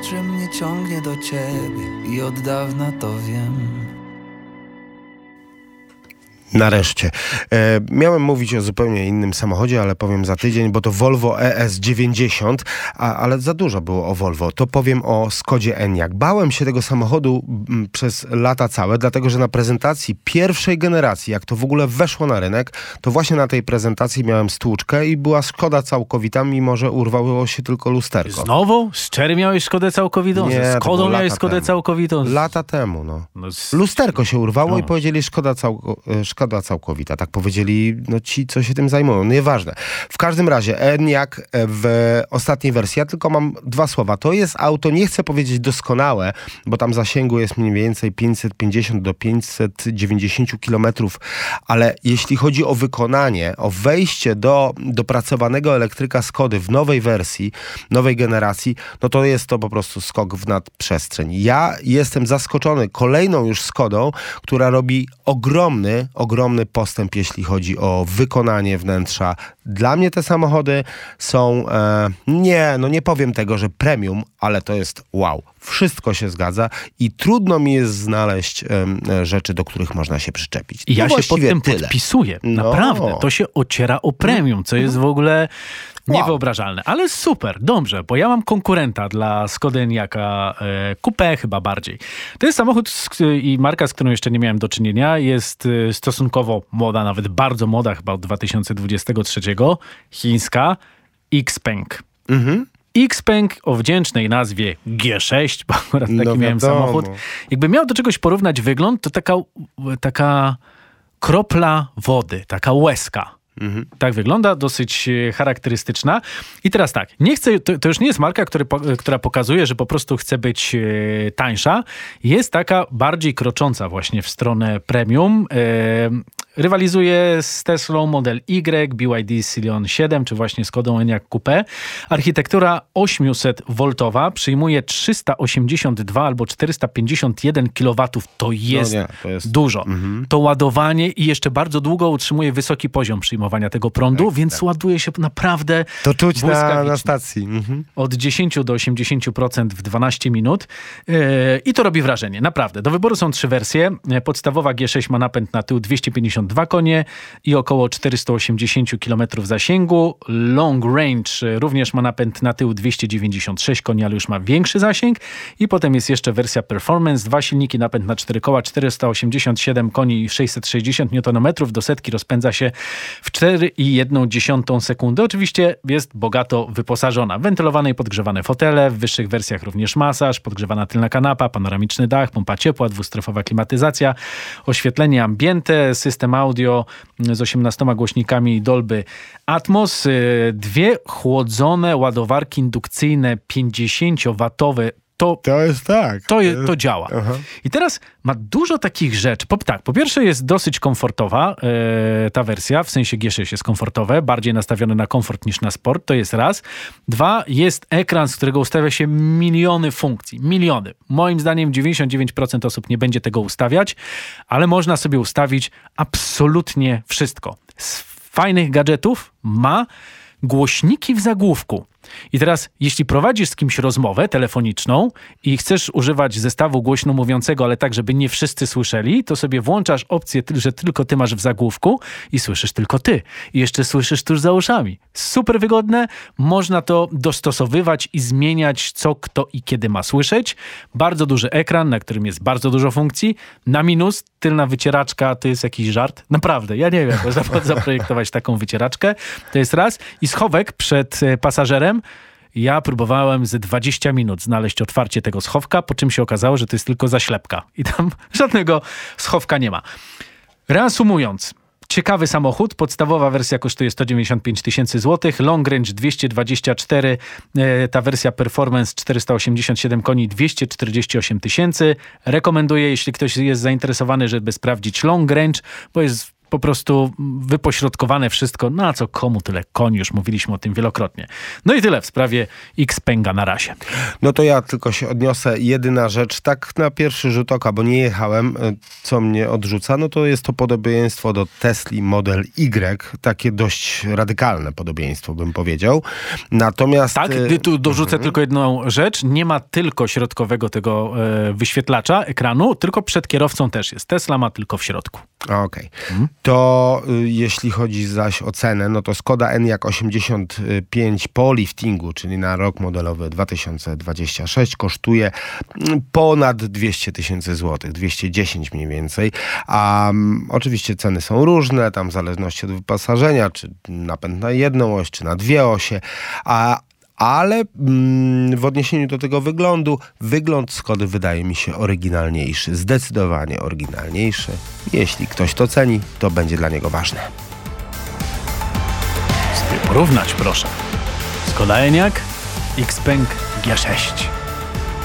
że mnie ciągnie do ciebie i od dawna to wiem. Nareszcie. Miałem mówić o zupełnie innym samochodzie, ale powiem za tydzień, bo to Volvo ES90, ale za dużo było o Volvo. To powiem o Skodzie Enyaq. Bałem się tego samochodu przez lata całe, dlatego że na prezentacji pierwszej generacji, jak to w ogóle weszło na rynek, to właśnie na tej prezentacji miałem stłuczkę i była szkoda całkowita, mimo że urwało się tylko lusterko. Znowu? Z Chery miałeś szkodę całkowitą? Nie, Ze Skodą miałeś szkodę całkowitą? Lata temu, no. Lusterko się urwało i powiedzieli szkoda całkowita. Tak powiedzieli ci, co się tym zajmują. Nieważne. W każdym razie Enyaq w ostatniej wersji, ja tylko mam 2 słowa. To jest auto, nie chcę powiedzieć doskonałe, bo tam zasięgu jest mniej więcej 550 do 590 kilometrów, ale jeśli chodzi o wykonanie, o wejście do dopracowanego elektryka Skody w nowej wersji, nowej generacji, no to jest to po prostu skok w nadprzestrzeń. Ja jestem zaskoczony kolejną już Skodą, która robi ogromny postęp, jeśli chodzi o wykonanie wnętrza. Dla mnie te samochody są, nie powiem tego, że premium, ale to jest wow. Wszystko się zgadza i trudno mi jest znaleźć rzeczy, do których można się przyczepić. I ja się pod tym podpisuję. Naprawdę. To się ociera o premium, co jest w ogóle niewyobrażalne. Ale super, dobrze, bo ja mam konkurenta dla Skody Enyaq, Coupé chyba bardziej. To jest samochód i marka, z którą jeszcze nie miałem do czynienia. Jest stosunkowo młoda, nawet bardzo młoda, chyba od 2023. Chińska Xpeng. Xpeng o wdzięcznej nazwie G6, bo akurat taki miałem samochód. Jakby miał do czegoś porównać wygląd, to taka kropla wody, taka łezka. Tak wygląda, dosyć charakterystyczna. I teraz tak, nie chcę, to już nie jest marka, która pokazuje, że po prostu chce być tańsza. Jest taka bardziej krocząca właśnie w stronę premium. Rywalizuje z Teslą Model Y, BYD Scion 7, czy właśnie Skodą Enyaq Coupé. Architektura 800V, przyjmuje 382 albo 451 kW. To jest dużo. To ładowanie i jeszcze bardzo długo utrzymuje wysoki poziom przyjmowania tego prądu, więc ładuje się naprawdę to czuć na stacji. Od 10 do 80% w 12 minut. I to robi wrażenie, naprawdę. Do wyboru są 3 wersje. Podstawowa G6 ma napęd na tył 252 konie i około 480 km zasięgu. Long Range również ma napęd na tył 296 koni, ale już ma większy zasięg. I potem jest jeszcze wersja Performance. 2 silniki, napęd na 4 koła, 487 koni i 660 Nm. Do setki rozpędza się w 4,1 sekundy. Oczywiście jest bogato wyposażona. Wentylowane i podgrzewane fotele, w wyższych wersjach również masaż, podgrzewana tylna kanapa, panoramiczny dach, pompa ciepła, dwustrefowa klimatyzacja, oświetlenie ambiente, system audio z 18 głośnikami Dolby Atmos, 2 chłodzone ładowarki indukcyjne 50-watowe. To jest tak. To działa. I teraz ma dużo takich rzeczy. Po pierwsze jest dosyć komfortowa ta wersja, w sensie G6 jest komfortowe, bardziej nastawione na komfort niż na sport, to jest raz. 2, jest ekran, z którego ustawia się miliony funkcji. Miliony. Moim zdaniem 99% osób nie będzie tego ustawiać, ale można sobie ustawić absolutnie wszystko. Z fajnych gadżetów ma głośniki w zagłówku. I teraz, jeśli prowadzisz z kimś rozmowę telefoniczną i chcesz używać zestawu głośno mówiącego, ale tak, żeby nie wszyscy słyszeli, to sobie włączasz opcję, że tylko ty masz w zagłówku i słyszysz tylko ty. I jeszcze słyszysz tuż za uszami. Super wygodne. Można to dostosowywać i zmieniać, co, kto i kiedy ma słyszeć. Bardzo duży ekran, na którym jest bardzo dużo funkcji. Na minus, tylna wycieraczka to jest jakiś żart. Naprawdę, ja nie wiem, jak można zaprojektować taką wycieraczkę. To jest raz. I schowek przed pasażerem. Ja próbowałem ze 20 minut znaleźć otwarcie tego schowka, po czym się okazało, że to jest tylko zaślepka. I tam żadnego schowka nie ma. Reasumując, ciekawy samochód. Podstawowa wersja kosztuje 195 000 złotych. Long Range 224, ta wersja Performance 487 koni 248 000. Rekomenduję, jeśli ktoś jest zainteresowany, żeby sprawdzić Long Range, bo jest po prostu wypośrodkowane wszystko, na co komu tyle koni, już mówiliśmy o tym wielokrotnie. No i tyle w sprawie Xpenga na razie. No to ja tylko się odniosę. Jedyna rzecz, tak na pierwszy rzut oka, bo nie jechałem, co mnie odrzuca, no to jest to podobieństwo do Tesli Model Y. Takie dość radykalne podobieństwo, bym powiedział. Natomiast... Tak, tu dorzucę tylko jedną rzecz. Nie ma tylko środkowego tego wyświetlacza ekranu, tylko przed kierowcą też jest. Tesla ma tylko w środku. Okej. To jeśli chodzi zaś o cenę, no to Skoda Enyaq 85 po liftingu, czyli na rok modelowy 2026 kosztuje ponad 200 000 złotych, 210 mniej więcej. A oczywiście ceny są różne, tam w zależności od wyposażenia, czy napęd na jedną oś, czy na dwie osie, ale w odniesieniu do tego wyglądu, wygląd Skody wydaje mi się oryginalniejszy, zdecydowanie oryginalniejszy. Jeśli ktoś to ceni, to będzie dla niego ważne. Sobie porównać, proszę. Skoda Enyaq, Xpeng G6.